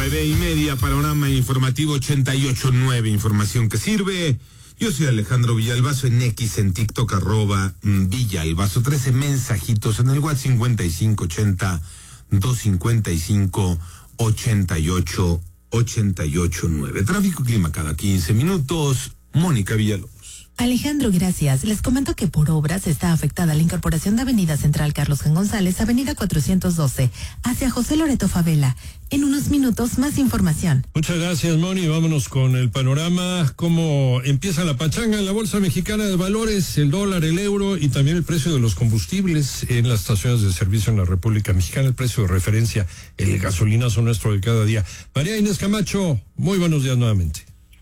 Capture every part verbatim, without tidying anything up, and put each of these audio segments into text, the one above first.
nueve y media, panorama informativo ochenta y ocho punto nueve, información que sirve. Yo soy Alejandro Villalbazo, en X, en TikTok, arroba Villalbazo, trece mensajitos en el WhatsApp cincuenta y cinco ochenta, doscientos cincuenta y cinco, ochenta y ocho, ochenta y ocho nueve. Tráfico y clima cada quince minutos. Mónica Villalobos. Alejandro, gracias. Les comento que por obras está afectada la incorporación de Avenida Central Carlos Jan González, Avenida cuatrocientos doce, hacia José Loreto Favela. En unos minutos, más información. Muchas gracias, Moni. Vámonos con el panorama. ¿Cómo empieza la pachanga en la Bolsa Mexicana de Valores? El dólar, el euro y también el precio de los combustibles en las estaciones de servicio en la República Mexicana. El precio de referencia, el gasolinazo nuestro de cada día. María Inés Camacho, muy buenos días nuevamente.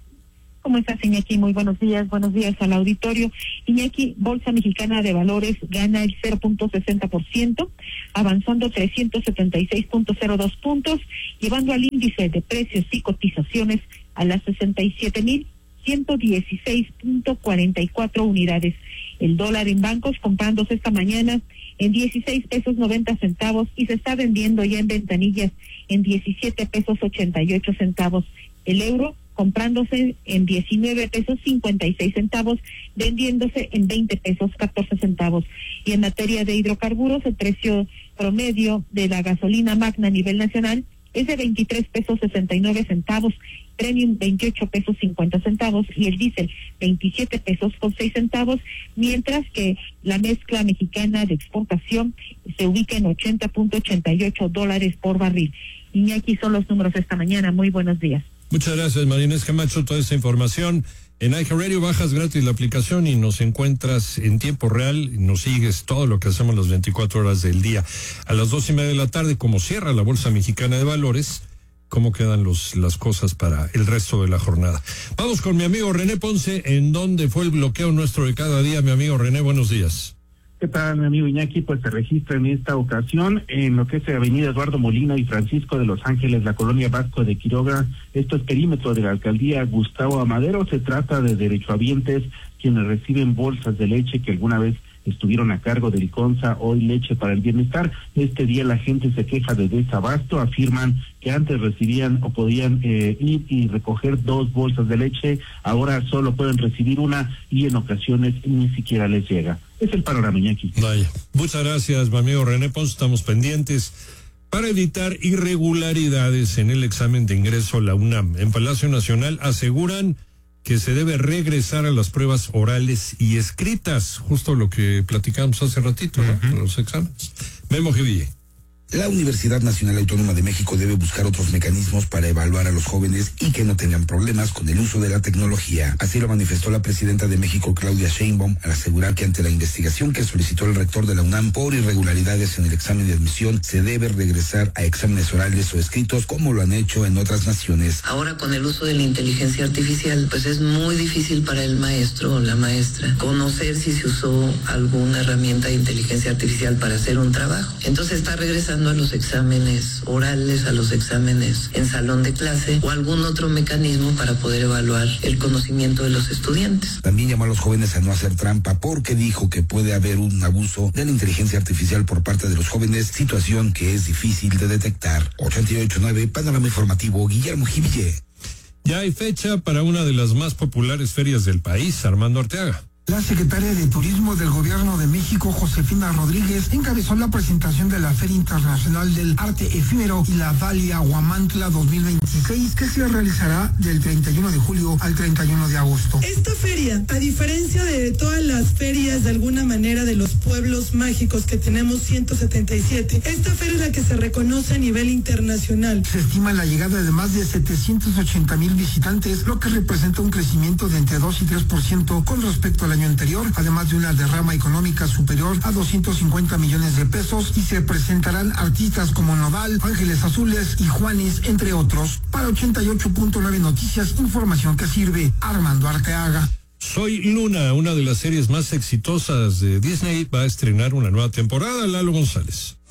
¿Cómo estás, Iñaki? Muy buenos días, buenos días al auditorio. Iñaki, Bolsa Mexicana de Valores gana el cero punto sesenta por ciento, avanzando trescientos setenta y seis punto cero dos puntos, llevando al índice de precios y cotizaciones a las sesenta y siete mil ciento dieciséis punto cuarenta y cuatro unidades. El dólar en bancos comprándose esta mañana en dieciséis pesos noventa centavos y se está vendiendo ya en ventanillas en diecisiete pesos ochenta y ocho centavos. El euro comprándose en diecinueve pesos cincuenta y seis centavos, vendiéndose en veinte pesos catorce centavos. Y en materia de hidrocarburos, el precio promedio de la gasolina magna a nivel nacional es de veintitrés pesos sesenta y nueve centavos, premium veintiocho pesos cincuenta centavos y el diésel veintisiete pesos con seis centavos, mientras que la mezcla mexicana de exportación se ubica en ochenta punto ochenta y ocho dólares por barril. Iñaki, son los números esta mañana. Muy buenos días. Muchas gracias, María Inés Camacho, toda esta información. En iHeartRadio bajas gratis la aplicación y nos encuentras en tiempo real, nos sigues todo lo que hacemos las veinticuatro horas del día. A las dos y media de la tarde, como cierra la Bolsa Mexicana de Valores, cómo quedan los las cosas para el resto de la jornada. Vamos con mi amigo René Ponce, en donde fue el bloqueo nuestro de cada día. Mi amigo René, buenos días. ¿Qué tal, mi amigo Iñaki? Pues se registra en esta ocasión en lo que es Avenida Eduardo Molina y Francisco de los Ángeles, la colonia Vasco de Quiroga. Esto es perímetro de la alcaldía Gustavo Amadero. Se trata de derechohabientes quienes reciben bolsas de leche que alguna vez estuvieron a cargo de Liconza, hoy Leche para el Bienestar. Este día la gente se queja de desabasto, afirman que antes recibían o podían eh, ir y recoger dos bolsas de leche, ahora solo pueden recibir una y en ocasiones ni siquiera les llega. Es el panorama, Iñaki. Vaya, muchas gracias, mi amigo René Ponce, estamos pendientes. Para evitar irregularidades en el examen de ingreso a la UNAM, en Palacio Nacional aseguran que se debe regresar a las pruebas orales y escritas, justo lo que platicamos hace ratito, ¿no? Uh-huh. Los exámenes. Memo Giville. La Universidad Nacional Autónoma de México debe buscar otros mecanismos para evaluar a los jóvenes y que no tengan problemas con el uso de la tecnología. Así lo manifestó la presidenta de México, Claudia Sheinbaum, al asegurar que ante la investigación que solicitó el rector de la UNAM por irregularidades en el examen de admisión, se debe regresar a exámenes orales o escritos como lo han hecho en otras naciones. Ahora, con el uso de la inteligencia artificial, pues es muy difícil para el maestro o la maestra conocer si se usó alguna herramienta de inteligencia artificial para hacer un trabajo. Entonces está regresando a los exámenes orales, a los exámenes en salón de clase o algún otro mecanismo para poder evaluar el conocimiento de los estudiantes. También llamó a los jóvenes a no hacer trampa porque dijo que puede haber un abuso de la inteligencia artificial por parte de los jóvenes, situación que es difícil de detectar. ochenta y ocho punto nueve, panorama informativo, Guillermo Giville. Ya hay fecha para una de las más populares ferias del país, Armando Arteaga. La secretaria de Turismo del Gobierno de México, Josefina Rodríguez, encabezó la presentación de la Feria Internacional del Arte Efímero y la Dalia Huamantla dos mil veintiséis, que se realizará del treinta y uno de julio al treinta y uno de agosto. Esta feria, a diferencia de todas las ferias de alguna manera de los pueblos mágicos que tenemos ciento setenta y siete, esta feria es la que se reconoce a nivel internacional. Se estima la llegada de más de setecientos ochenta mil visitantes, lo que representa un crecimiento de entre dos y tres por ciento con respecto a la año anterior, además de una derrama económica superior a doscientos cincuenta millones de pesos, y se presentarán artistas como Nodal, Ángeles Azules y Juanes, entre otros. Para ochenta y ocho punto nueve Noticias, información que sirve, Armando Arteaga. Soy Luna, una de las series más exitosas de Disney, va a estrenar una nueva temporada. Lalo González.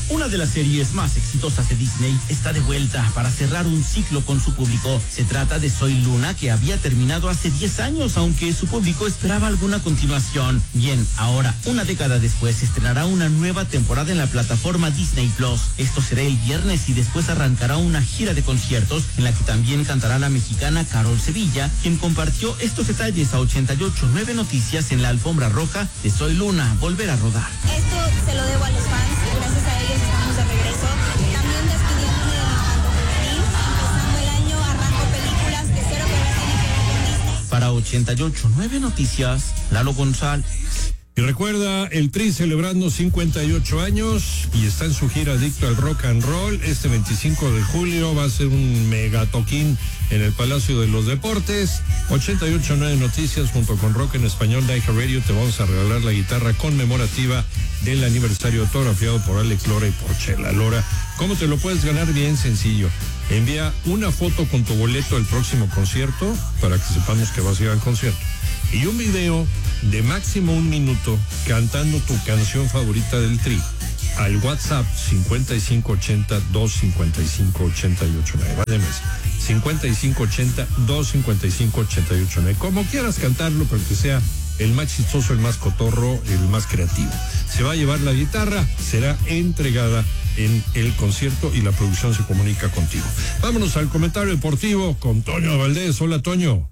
Una de las series más exitosas de Disney está de vuelta para cerrar un ciclo con su público. Se trata de Soy Luna, que había terminado hace diez años, aunque su público esperaba alguna continuación. Bien, ahora, una década después, se estrenará una nueva temporada en la plataforma Disney Plus. Esto será el viernes y después arrancará una gira de conciertos en la que también cantará la mexicana Carol Sevilla, quien compartió estos detalles a ochenta y ocho punto nueve Noticias en la alfombra roja de Soy Luna, volver a rodar. Esto se lo debo a los fans, gracias a ellos estamos de regreso. También despidiéndome de Mamanto Juvenil, empezando el año, arranco películas que cero que ahora tienen que ver con Disney. Para ochenta y ocho punto nueve Noticias, Lalo González. Y recuerda, el Tri celebrando cincuenta y ocho años y está en su gira Adicto al Rock and Roll. Este veinticinco de julio va a ser un mega toquín en el Palacio de los Deportes. ochenta y ocho punto nueve Noticias junto con Rock en Español de iHeartRadio te vamos a regalar la guitarra conmemorativa del aniversario autografiado por Alex Lora y por Chela Lora. ¿Cómo te lo puedes ganar? Bien sencillo. Envía una foto con tu boleto del próximo concierto para que sepamos que vas a ir al concierto. Y un video de máximo un minuto cantando tu canción favorita del Tri al WhatsApp cincuenta y cinco ochenta, doscientos cincuenta y cinco, ochenta y ocho nueve. Vale, cincuenta y cinco ochenta, doscientos cincuenta y cinco, ochenta y ocho nueve. Como quieras cantarlo, pero que sea el más chistoso, el más cotorro, el más creativo. Se va a llevar la guitarra, será entregada en el concierto y la producción se comunica contigo. Vámonos al comentario deportivo con Toño Valdés. Hola, Toño.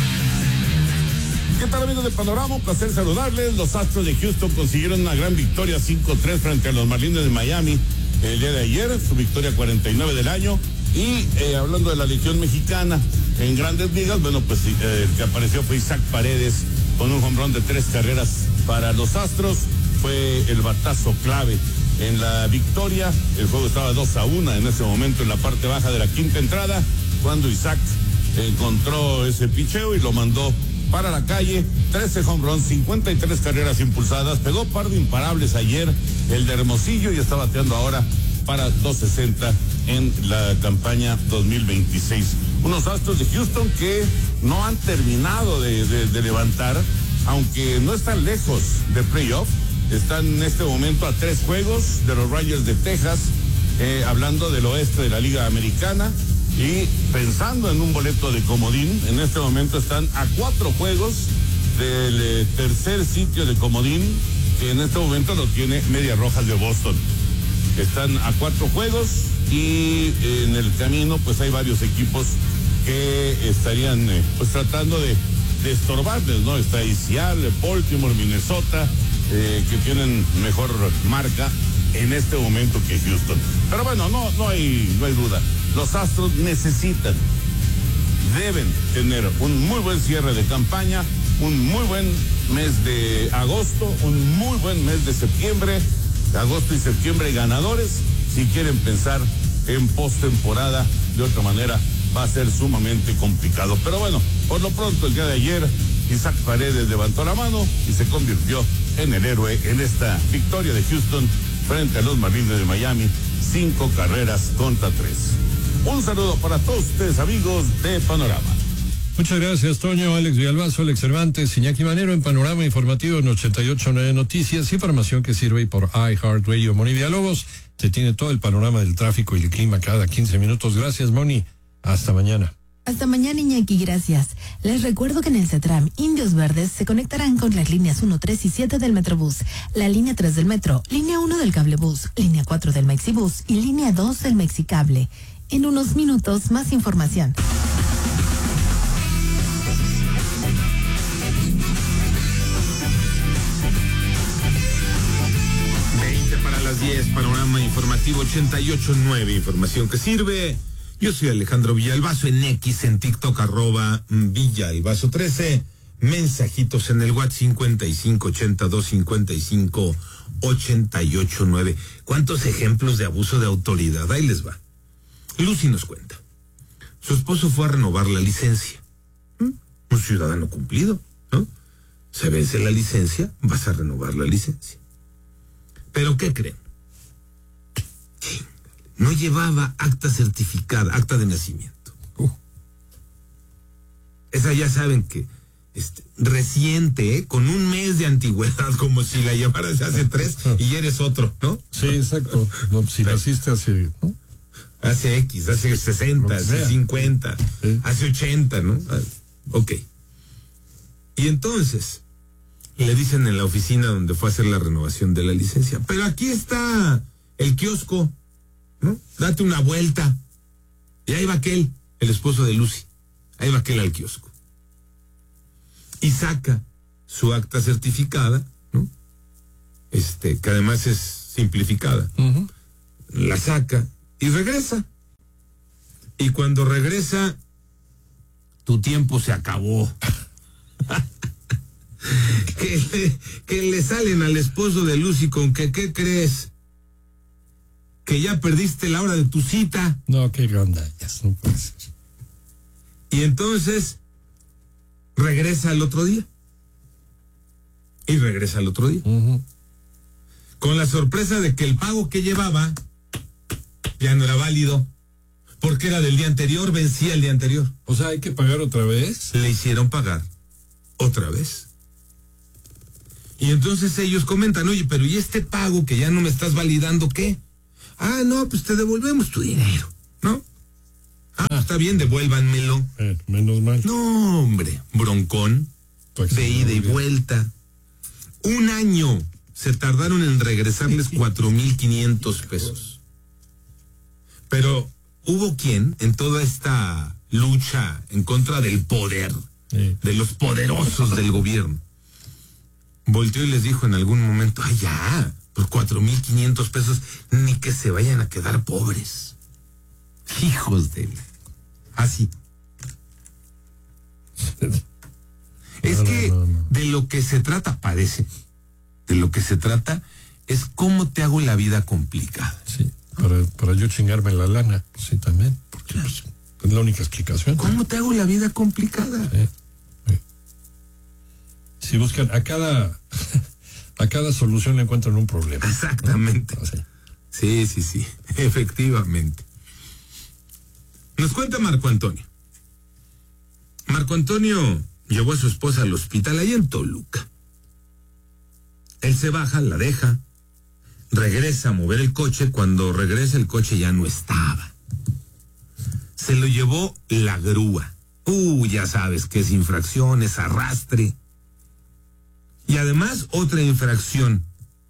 ¿Qué tal, amigos de Panorama? Un placer saludarles. Los Astros de Houston consiguieron una gran victoria cinco tres frente a los Marlins de Miami el día de ayer, su victoria cuarenta y nueve del año. Y eh, hablando de la Legión Mexicana en Grandes Ligas, bueno, pues eh, el que apareció fue Isaac Paredes con un home run de tres carreras para los Astros. Fue el batazo clave en la victoria. El juego estaba dos a uno en ese momento en la parte baja de la quinta entrada, cuando Isaac encontró ese picheo y lo mandó para la calle. Trece home runs, cincuenta y tres carreras impulsadas, pegó par de imparables ayer el de Hermosillo y está bateando ahora para doscientos sesenta en la campaña dos mil veintiséis. Unos Astros de Houston que no han terminado de, de, de levantar, aunque no están lejos de playoff. Están en este momento a tres juegos de los Rangers de Texas, eh, hablando del oeste de la Liga Americana. Y pensando en un boleto de comodín, en este momento están a cuatro juegos del eh, tercer sitio de comodín, que en este momento lo tiene Medias Rojas de Boston. Están a cuatro juegos y eh, en el camino pues hay varios equipos que estarían eh, pues tratando de, de estorbarles, ¿no? Está ahí Seattle, Baltimore, Minnesota, eh, que tienen mejor marca en este momento que Houston. Pero bueno, no, no hay, no hay duda. Los Astros necesitan, deben tener un muy buen cierre de campaña, un muy buen mes de agosto, un muy buen mes de septiembre, agosto y septiembre ganadores, si quieren pensar en postemporada. De otra manera va a ser sumamente complicado. Pero bueno, por lo pronto el día de ayer Isaac Paredes levantó la mano y se convirtió en el héroe en esta victoria de Houston frente a los Marlins de Miami, cinco carreras contra tres. Un saludo para todos ustedes, amigos de Panorama. Muchas gracias, Toño. Alex Villalbazo, Alex Cervantes, Iñaki Manero en Panorama Informativo en ochenta y ocho punto nueve Noticias, información que sirve por iHeartRadio. Moni Villalobos, se tiene todo el panorama del tráfico y el clima cada quince minutos. Gracias, Moni. Hasta mañana. Hasta mañana, Iñaki, gracias. Les recuerdo que en el CETRAM, Indios Verdes se conectarán con las líneas uno, tres y siete del Metrobús, la línea tres del Metro, línea uno del Cablebús, línea cuatro del Mexibús y línea dos del Mexicable. En unos minutos, más información. veinte para las diez, panorama informativo ochenta y ocho punto nueve, información que sirve. Yo soy Alejandro Villalbazo, en X, en TikTok, arroba Villalbazo trece. Mensajitos en el WhatsApp cincuenta y cinco ochenta, doscientos cincuenta y cinco, ochenta y ocho nueve. ¿Cuántos ejemplos de abuso de autoridad? Ahí les va. Lucy nos cuenta. Su esposo fue a renovar la licencia. ¿Mm? Un ciudadano cumplido, ¿no? Se vence la licencia, vas a renovar la licencia. ¿Pero qué creen? No llevaba acta certificada, acta de nacimiento. Uh. Esa ya saben que este, reciente, ¿eh? Con un mes de antigüedad, como si la llevaras hace tres y eres otro, ¿no? Sí, exacto. No, si naciste hace, ¿no? Hace X, hace sesenta, hace cincuenta, sí. Hace ochenta, ¿no? Ok. Y entonces, le dicen en la oficina donde fue a hacer la renovación de la licencia, pero aquí está el kiosco, ¿no? Date una vuelta. Y ahí va aquel, el esposo de Lucy. Ahí va aquel al kiosco. Y saca su acta certificada, ¿no? Este, que además es simplificada. Uh-huh. La saca y regresa. Y cuando regresa, tu tiempo se acabó. que, le, que le salen al esposo de Lucy con que, ¿qué crees? Que ya perdiste la hora de tu cita. No, qué gandallas, no puede ser. Y entonces regresa al otro día. Y regresa al otro día. Uh-huh. Con la sorpresa de que el pago que llevaba ya no era válido. Porque era del día anterior, vencía el día anterior. O sea, ¿hay que pagar otra vez? Le hicieron pagar otra vez. Y entonces ellos comentan, oye, pero ¿y este pago que ya no me estás validando qué? Ah, no, pues te devolvemos tu dinero, ¿no? Ah, pues está bien, devuélvanmelo. Eh, menos mal. No, hombre, broncón, pues de ida y vuelta. Un año se tardaron en regresarles cuatro mil quinientos pesos. Pero hubo quien, en toda esta lucha en contra del poder, sí. de los poderosos del gobierno, volteó y les dijo en algún momento, ay, ya, por cuatro mil quinientos pesos, ni que se vayan a quedar pobres. Hijos de... Así. Es no, que no, no, no. de lo que se trata, parece, de lo que se trata es cómo te hago la vida complicada. Sí, para, para yo chingarme la lana, sí, también, porque claro. pues, es la única explicación. ¿Cómo te hago la vida complicada? Sí, sí. Si buscan a cada... A cada solución le encuentran un problema. Exactamente. ¿No? O sea. Sí, sí, sí, efectivamente. Nos cuenta Marco Antonio. Marco Antonio llevó a su esposa al hospital ahí en Toluca. Él se baja, la deja, regresa a mover el coche. Cuando regresa el coche ya no estaba. Se lo llevó la grúa. Uh, ya sabes que es infracción, es arrastre. Y además otra infracción,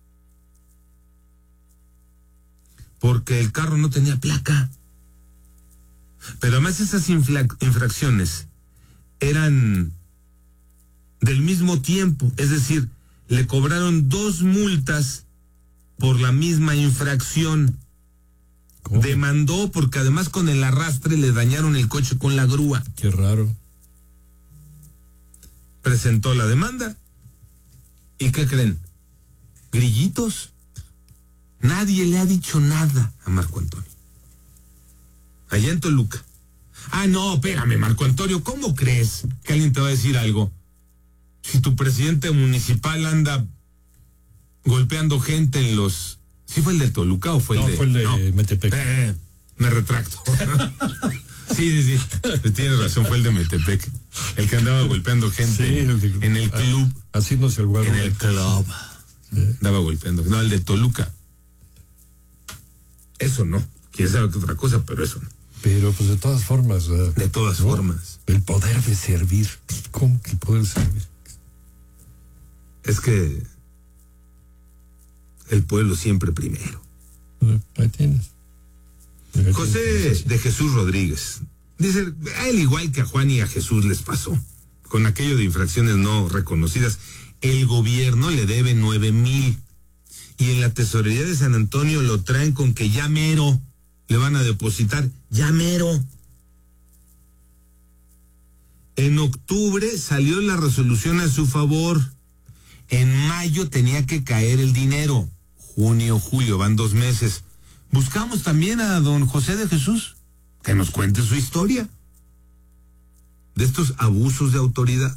porque el carro no tenía placa. Pero además esas infla- infracciones eran del mismo tiempo, es decir, le cobraron dos multas por la misma infracción. ¿Cómo? Demandó porque además con el arrastre le dañaron el coche con la grúa. Qué raro. Presentó la demanda. ¿Y qué creen? ¿Grillitos? Nadie le ha dicho nada a Marco Antonio. Allá en Toluca. Ah, no, espérame, Marco Antonio, ¿cómo crees que alguien te va a decir algo? Si tu presidente municipal anda golpeando gente en los... ¿Sí fue el de Toluca o fue no, el de...? fue el de no, Metepec. Eh, me retracto. Sí, sí, sí. Tienes razón, fue el de Metepec. El que andaba golpeando gente sí, el de, en el club. Así no se el En el club. Sí. Andaba golpeando. No, el de Toluca. Eso no. Quién sabe qué otra cosa, pero eso no. Pero pues de todas formas. Uh, de todas ¿no? formas. El poder de servir. ¿Cómo que el poder de servir? Es que el pueblo siempre primero. Uh, ahí tienes. José de Jesús Rodríguez dice, a él igual que a Juan y a Jesús les pasó, con aquello de infracciones no reconocidas, el gobierno le debe nueve mil y en la tesorería de San Antonio lo traen con que ya mero le van a depositar, ya mero. En octubre salió la resolución a su favor, en mayo tenía que caer el dinero, junio, julio, van dos meses. Buscamos también a don José de Jesús, que nos cuente su historia de estos abusos de autoridad.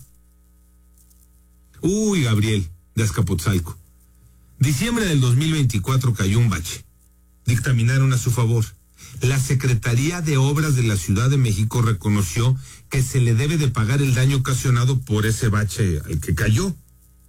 Uy, Gabriel, de Azcapotzalco. Diciembre del dos mil veinticuatro cayó un bache. Dictaminaron a su favor. La Secretaría de Obras de la Ciudad de México reconoció que se le debe de pagar el daño ocasionado por ese bache al que cayó.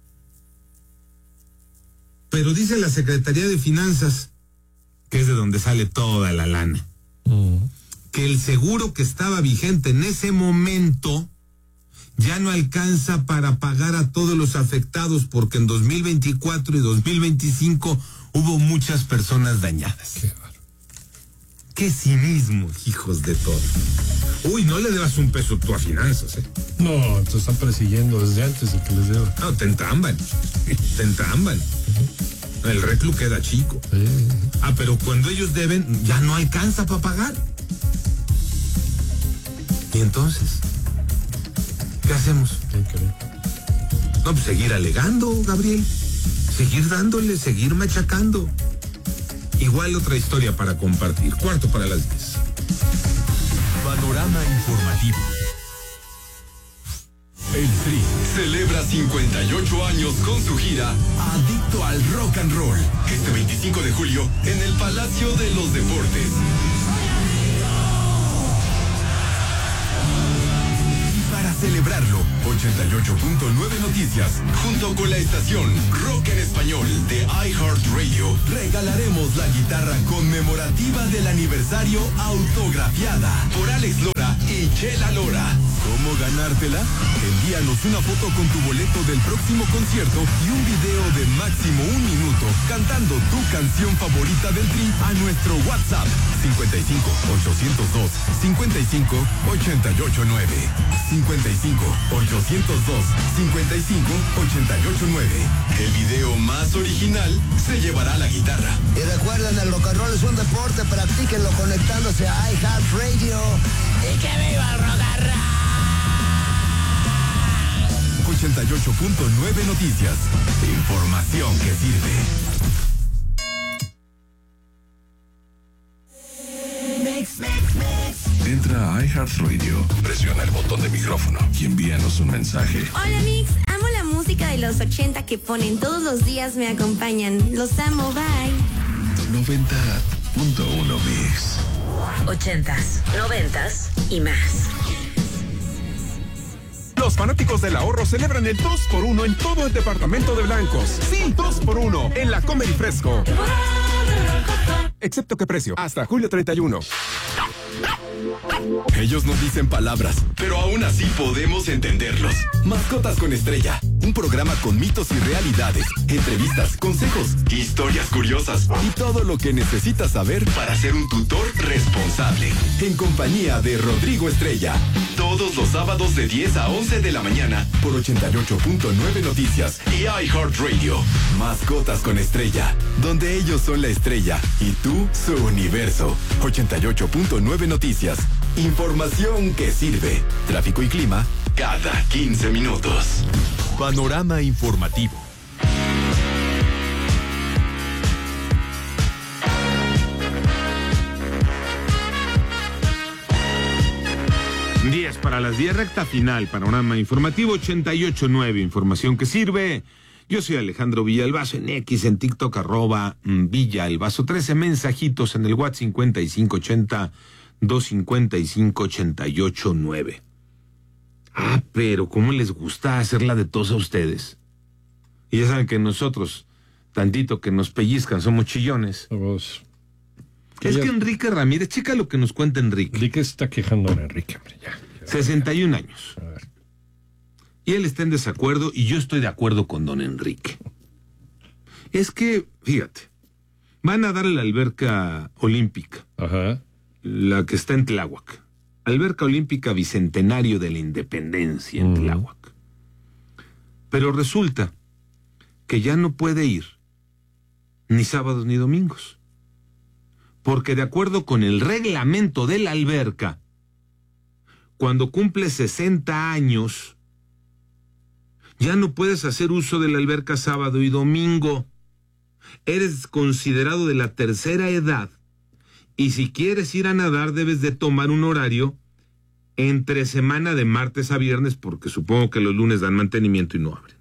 Pero dice la Secretaría de Finanzas, que es de donde sale toda la lana, uh-huh. que el seguro que estaba vigente en ese momento ya no alcanza para pagar a todos los afectados, porque en dos mil veinticuatro y dos mil veinticinco hubo muchas personas dañadas. Qué, Qué cinismo, hijos de todo. Uy, no le debas un peso tú a finanzas, ¿eh? No, te están persiguiendo desde antes de que les deba. No, te entramban. Te entramban. Uh-huh. El reclu queda chico. Sí. Ah, pero cuando ellos deben, ya no alcanza para pagar. ¿Y entonces? ¿Qué hacemos? ¿Qué cree? No, pues seguir alegando, Gabriel. Seguir dándole, seguir machacando. Igual otra historia para compartir. Cuarto para las diez. Panorama informativo. El Tri celebra cincuenta y ocho años con su gira Adicto al Rock and Roll. Este veinticinco de julio en el Palacio de los Deportes. Para celebrarlo, ochenta y ocho punto nueve Noticias, junto con la estación Rock en Español de iHeartRadio, regalaremos la guitarra conmemorativa del aniversario autografiada por Alex Lora y Chela Lora. ¿Cómo ganártela? Envíanos una foto con tu boleto del próximo concierto y un video de máximo un minuto cantando tu canción favorita del Tri a nuestro WhatsApp cincuenta y cinco, ochocientos dos, cincuenta y cinco, ochenta y ocho nueve. cincuenta y cinco, ochocientos dos, cincuenta y cinco, ochenta y ocho nueve. El video más original se llevará la guitarra. Y recuerden, el rock and roll es un deporte, practíquenlo conectándose a iHeartRadio. ¡Y que viva el rock and roll! ochenta y ocho punto nueve Noticias. Información que sirve. Mix, mix, mix. Entra a iHeartRadio, presiona el botón de micrófono y envíanos un mensaje. Hola Mix, amo la música de los ochenta que ponen todos los días, me acompañan. Los amo, bye. noventa punto uno Mix. Ochentas, noventas y más. Los fanáticos del ahorro celebran el dos por uno en todo el departamento de Blancos. Sí, dos por uno en la Comer y Fresco. Excepto qué precio, hasta julio treinta y uno. Ellos no dicen palabras, pero aún así podemos entenderlos. Mascotas con Estrella, un programa con mitos y realidades, entrevistas, consejos, historias curiosas y todo lo que necesitas saber para ser un tutor responsable. En compañía de Rodrigo Estrella, todos los sábados de diez a once de la mañana por ochenta y ocho punto nueve Noticias y iHeartRadio. Mascotas con Estrella, donde ellos son la estrella y tú su universo. ochenta y ocho punto nueve Noticias. Información que sirve. Tráfico y clima cada quince minutos. Panorama informativo. diez para las diez, recta final, panorama informativo ochenta y ocho punto nueve, información que sirve. Yo soy Alejandro Villalbazo, en X, en TikTok, arroba Villalbazo, trece mensajitos en el WhatsApp cincuenta y cinco ochenta, doscientos cincuenta y cinco, ochenta y ocho nueve. Ah, pero cómo les gusta hacerla de tos a ustedes. Y ya saben que nosotros, tantito que nos pellizcan, somos chillones. Vos. Es ya... que Enrique Ramírez, checa lo que nos cuenta Enrique. Enrique está quejando a Enrique, hombre, ya, ya. sesenta y un años. A ver. Y él está en desacuerdo y yo estoy de acuerdo con don Enrique. Es que, fíjate, van a dar la alberca olímpica. Ajá. La que está en Tláhuac. Alberca olímpica Bicentenario de la Independencia en uh-huh. Tláhuac. Pero resulta que ya no puede ir ni sábados ni domingos. Porque de acuerdo con el reglamento de la alberca, cuando cumple sesenta años, ya no puedes hacer uso de la alberca sábado y domingo. Eres considerado de la tercera edad y si quieres ir a nadar debes de tomar un horario entre semana de martes a viernes porque supongo que los lunes dan mantenimiento y no abren.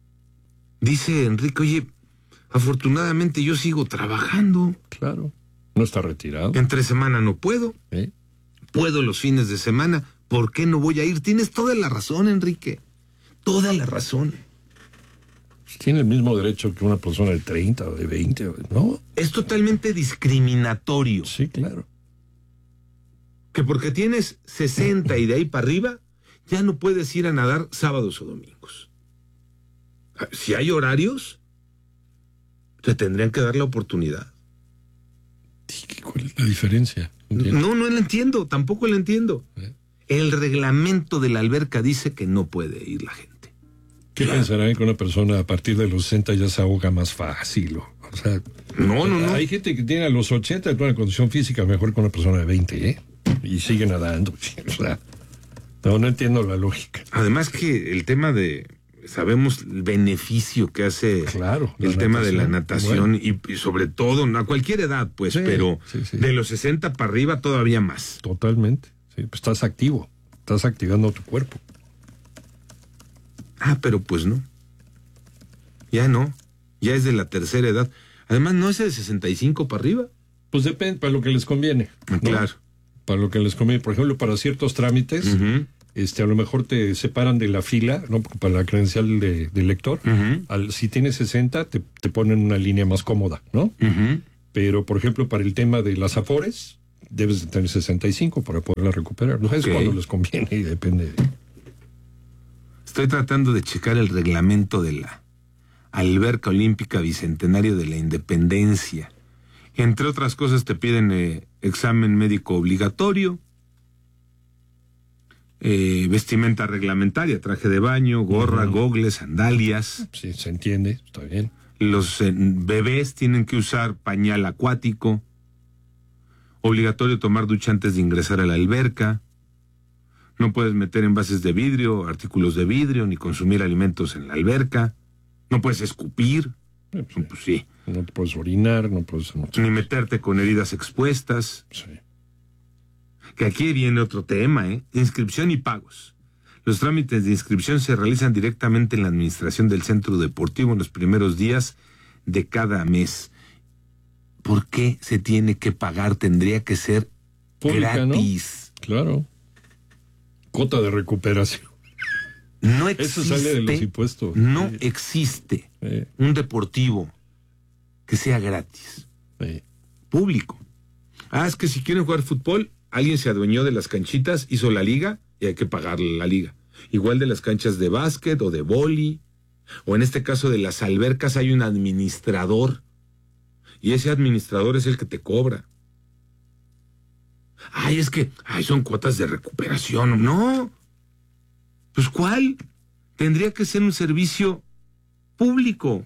Dice Enrique, oye, afortunadamente yo sigo trabajando. Claro. No está retirado. Entre semana no puedo. ¿Eh? Puedo los fines de semana. ¿Por qué no voy a ir? Tienes toda la razón, Enrique. Toda la razón. Pues tiene el mismo derecho que una persona de treinta o de veinte, ¿no? Es totalmente discriminatorio. Sí, claro. Que porque tienes sesenta y de ahí para arriba, ya no puedes ir a nadar sábados o domingos. Si hay horarios, te tendrían que dar la oportunidad. ¿Cuál es la diferencia? ¿Entiendes? No, no la entiendo, tampoco la entiendo. ¿Eh? El reglamento de la alberca dice que no puede ir la gente. ¿Qué claro. pensarán que una persona a partir de los sesenta ya se ahoga más fácil? O, o sea, no, no, no. Hay gente que tiene a los ochenta una condición física mejor que una persona de veinte, ¿eh? Y sigue nadando. O sea, no, no entiendo la lógica. Además que el tema de... Sabemos el beneficio que hace claro, el tema de la natación bueno. y, y sobre todo a cualquier edad, pues, sí, pero sí, sí. de los sesenta para arriba todavía más. Totalmente. Sí, pues estás activo, estás activando tu cuerpo. Ah, pero pues no. Ya no. Ya es de la tercera edad. Además, ¿no es de sesenta y cinco para arriba? Pues depende, para lo que les conviene. ¿no? Claro. Para lo que les conviene. Por ejemplo, para ciertos trámites... Uh-huh. Este, a lo mejor te separan de la fila, ¿no? Para la credencial de, de lector. Uh-huh. Al, si tienes sesenta, te, te ponen una línea más cómoda, ¿no? Uh-huh. Pero, por ejemplo, para el tema de las afores, debes de tener sesenta y cinco para poderla recuperar. No okay. es cuando les conviene y depende de... Estoy tratando de checar el reglamento de la Alberca Olímpica Bicentenario de la Independencia. Entre otras cosas, te piden eh, examen médico obligatorio, Eh, vestimenta reglamentaria, traje de baño, gorra, uh-huh. gogles, sandalias. Sí, se entiende, está bien. Los eh, bebés tienen que usar pañal acuático. Obligatorio tomar ducha antes de ingresar a la alberca. No puedes meter envases de vidrio, artículos de vidrio, ni consumir alimentos en la alberca. No puedes escupir. Sí, pues, pues, sí. No te puedes orinar, no puedes... No ni meterte con heridas expuestas. Sí. Que aquí viene otro tema, ¿eh? Inscripción y pagos. Los trámites de inscripción se realizan directamente en la administración del centro deportivo en los primeros días de cada mes. ¿Por qué se tiene que pagar? Tendría que ser pública, gratis. ¿No? Claro. Cuota de recuperación. No existe. Eso sale de los impuestos. No sí. existe sí. un deportivo que sea gratis. Sí. Público. Ah, es que si quieren jugar fútbol, alguien se adueñó de las canchitas, hizo la liga y hay que pagarle la liga. Igual de las canchas de básquet o de vóley, o en este caso de las albercas hay un administrador y ese administrador es el que te cobra. Ay, es que ay, son cuotas de recuperación. No. Pues ¿cuál? Tendría que ser un servicio público.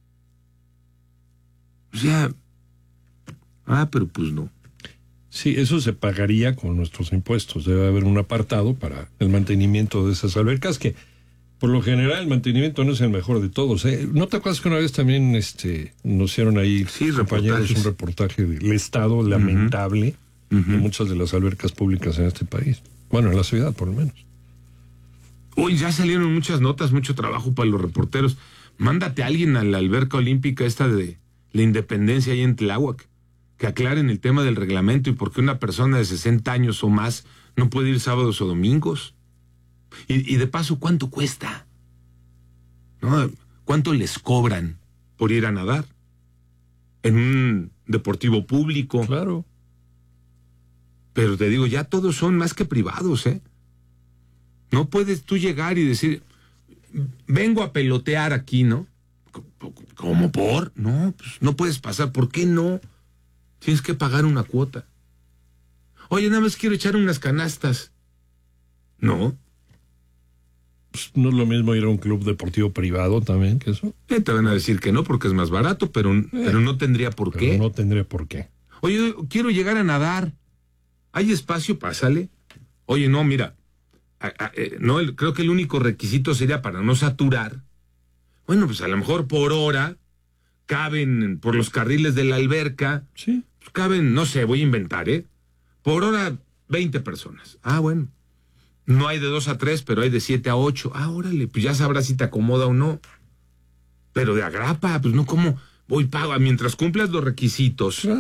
O sea, ah, pero pues no. Sí, eso se pagaría con nuestros impuestos. Debe haber un apartado para el mantenimiento de esas albercas, que por lo general el mantenimiento no es el mejor de todos. ¿eh? ¿No te acuerdas que una vez también este, nos hicieron ahí sí, compañeros un reportaje del estado lamentable uh-huh. de muchas de las albercas públicas en este país? Bueno, en la ciudad por lo menos. Uy, ya salieron muchas notas, mucho trabajo para los reporteros. Mándate a alguien a la alberca olímpica esta de la Independencia ahí en Tláhuac, que aclaren el tema del reglamento y por qué una persona de sesenta años o más no puede ir sábados o domingos. Y, y de paso, ¿cuánto cuesta? ¿No? ¿Cuánto les cobran por ir a nadar? En un deportivo público. Claro. Pero te digo, ya todos son más que privados, ¿eh? No puedes tú llegar y decir, vengo a pelotear aquí, ¿no? ¿Cómo por? No, pues no puedes pasar. ¿Por qué no? Tienes que pagar una cuota. Oye, nada más quiero echar unas canastas. No. Pues no es lo mismo ir a un club deportivo privado también que eso. Eh, te van a decir que no porque es más barato, pero, eh, pero no tendría por pero qué. No tendría por qué. Oye, quiero llegar a nadar. ¿Hay espacio? Pásale. Oye, no, mira. A, a, eh, no, el, creo que el único requisito sería para no saturar. Bueno, pues a lo mejor por hora caben por los carriles de la alberca. Sí. Pues caben, no sé, voy a inventar, ¿eh? Por hora, veinte personas. Ah, bueno. No hay de dos a tres, pero hay de siete a ocho. Ah, órale, pues ya sabrás si te acomoda o no. Pero de agrapa, pues no como voy pago mientras cumplas los requisitos. Claro.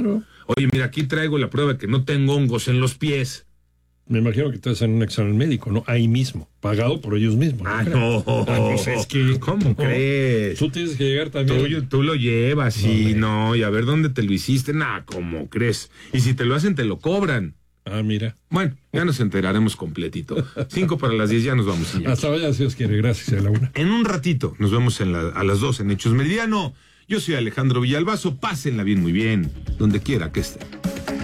Oye, mira, aquí traigo la prueba de que no tengo hongos en los pies. Me imagino que te hacen un examen médico, ¿no? Ahí mismo, pagado por ellos mismos. Ah, no. Ah, pues es que, ¿Cómo no, crees? Tú tienes que llegar también. Tú, tú lo llevas No, y hombre. no, y a ver dónde te lo hiciste. Nah, ¿cómo crees? Y si te lo hacen, te lo cobran. Ah, mira. Bueno, ya nos enteraremos completito. Cinco para las diez, ya nos vamos. Iñaki. Hasta vaya, si Dios quiere. Gracias, a la una. En un ratito, nos vemos en la, a las dos en Hechos Meridiano. Yo soy Alejandro Villalbazo. Pásenla bien, muy bien, donde quiera que estén.